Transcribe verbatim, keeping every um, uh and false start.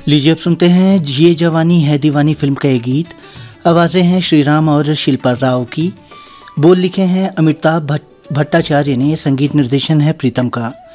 लीजिए अब सुनते हैं ये जवानी है दीवानी फिल्म का ये गीत। आवाज़ें हैं श्रीराम और शिल्पा राव की। बोल लिखे हैं अमिताभ भट्ट भट्टाचार्य ने। संगीत निर्देशन है प्रीतम का।